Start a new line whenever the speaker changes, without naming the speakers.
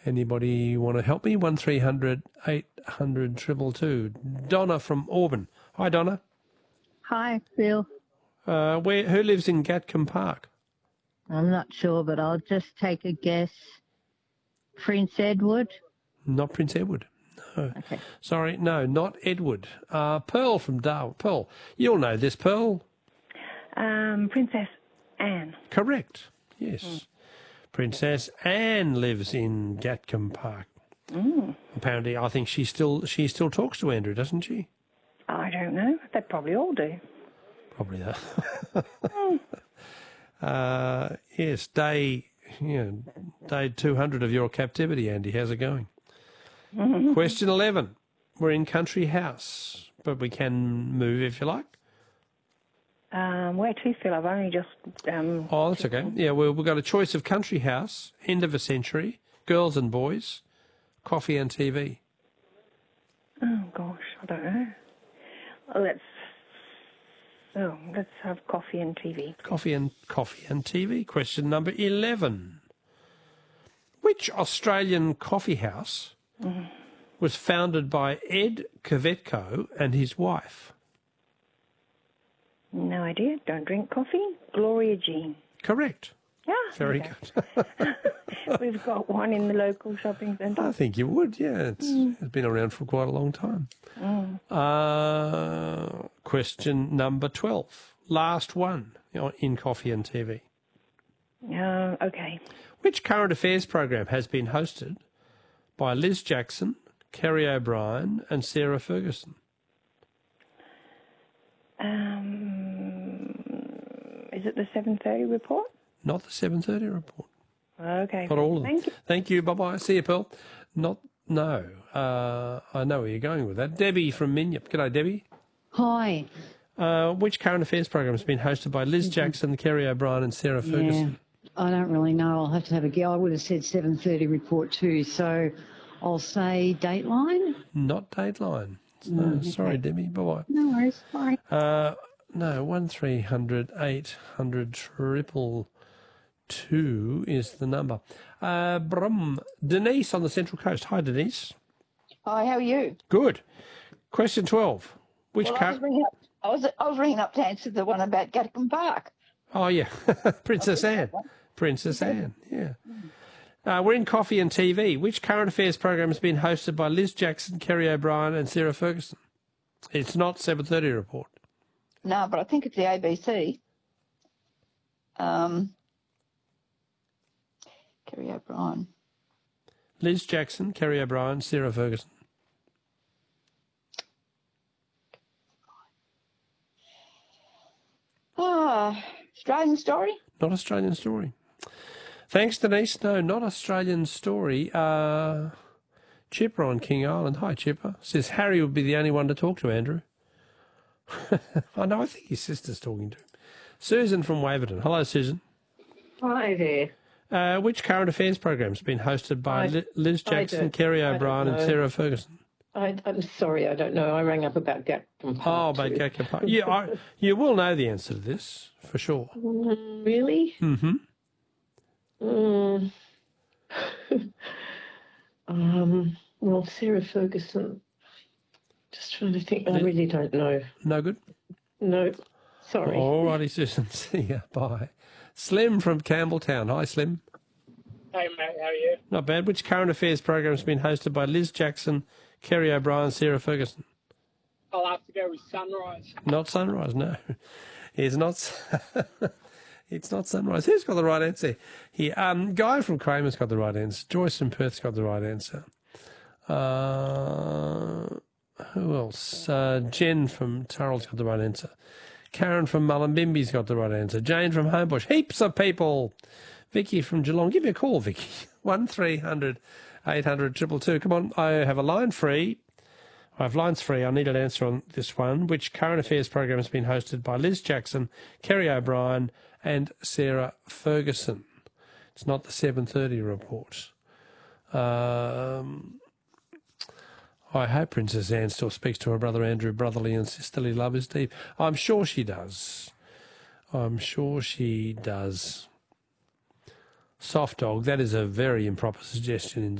Anybody want to help me? 1300 800 222. Donna from Auburn. Hi, Donna.
Hi, Bill.
Who lives in Gatcombe Park?
I'm not sure, but I'll just take a guess. Prince Edward?
Not Prince Edward. No.
Okay.
Sorry, no, not Edward. Pearl from Darwin. Pearl, you'll know this, Pearl.
Princess Anne.
Correct. Yes. Princess Anne lives in Gatcombe Park. Apparently, I think she still talks to Andrew, doesn't she?
I don't know. They probably all do.
Probably that. Yes, day 200 of your captivity, Andy. How's it going? Question 11. We're in Country House, but we can move if you like.
Where to, Phil? I've only just...
Oh, that's okay. Yeah, we've got a choice of Country House, End of a Century, Girls and Boys, Coffee and TV.
Oh, gosh, I don't know. Let's have Coffee and TV.
Coffee and TV. Question number 11. Which Australian coffee house was founded by Ed Kvetko and his wife?
No idea. Don't drink coffee. Gloria Jean.
Correct.
Yeah.
Very good.
We've got one in the local shopping centre.
I think you would, yeah. It's been around for quite a long time. Question number 12. Last one in Coffee and TV.
Okay.
Which current affairs program has been hosted by Liz Jackson, Kerry O'Brien and Sarah Ferguson?
Is it the 7:30 report?
Not the 7:30 report.
Okay.
Not all of them.
Thank you.
Thank you. Bye-bye. See you, Pearl. No. I know where you're going with that. Debbie from Minyip. G'day, Debbie.
Hi.
Which current affairs program has been hosted by Liz Jackson, Kerry O'Brien and Sarah Ferguson?
I don't really know. I'll have to have a go. I would have said 7:30 report too, so I'll say Dateline. Not
Dateline. No, sorry, Debbie. Bye-bye.
No worries. Bye.
No, 1300 800 222 is the number. Denise on the Central Coast. Hi, Denise.
Hi, how are you?
Good. Question 12.
I was ringing up to answer the one about Gatcombe Park.
Oh, yeah. Princess Anne. Princess Anne, yeah. We're in Coffee and TV. Which current affairs program has been hosted by Liz Jackson, Kerry O'Brien and Sarah Ferguson? It's not 7:30 report.
No, but I think it's the ABC. Kerry O'Brien.
Liz Jackson, Kerry O'Brien, Sarah Ferguson.
Australian Story?
Not Australian Story. Thanks, Denise. No, not Australian Story. Chipper on King Island. Hi, Chipper. Says Harry would be the only one to talk to, Andrew. I know, I think his sister's talking to him. Susan from Waverton. Hello, Susan.
Hi there.
Which current affairs program has been hosted by Liz Jackson, Kerry O'Brien and Sarah Ferguson?
I'm sorry, I don't know. I rang up about Gatcombe Park.
Oh, about Gatcombe Park. Yeah, you will know the answer to this, for sure.
Really?
Mm-hmm.
Well, Sarah Ferguson. Just trying to think. I really don't know.
No good?
No. Sorry.
All righty, Susan. See ya. Bye. Slim from Campbelltown. Hi, Slim.
Hey, mate. How are you?
Not bad. Which current affairs program has been hosted by Liz Jackson, Kerry O'Brien, Sarah Ferguson?
I'll have to go with Sunrise.
Not Sunrise, no. It's not. It's not Sunrise. Who's got the right answer here? Guy from Kramer's got the right answer. Joyce from Perth's got the right answer. Who else? Jen from Turrell's got the right answer. Karen from Mullumbimby's got the right answer. Jane from Homebush. Heaps of people. Vicky from Geelong. Give me a call, Vicky. 1300 800 222. Come on, I have a line free. I have lines free. I need an answer on this one. Which current affairs program has been hosted by Liz Jackson, Kerry O'Brien and Sarah Ferguson? It's not the 7:30 report. I hope Princess Anne still speaks to her brother Andrew. Brotherly and sisterly love is deep. I'm sure she does. I'm sure she does. Soft dog, that is a very improper suggestion indeed.